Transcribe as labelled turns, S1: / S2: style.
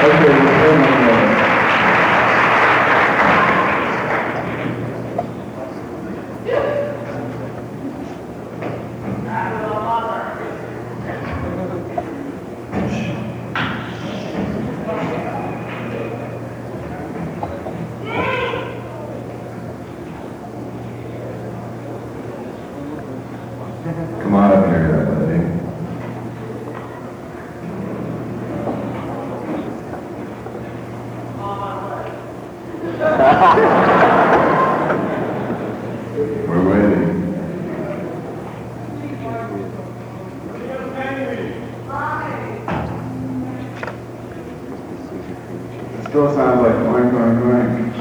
S1: Okay, we'll come on up here, young lady. We're waiting. It still sounds like oink, oink, oink.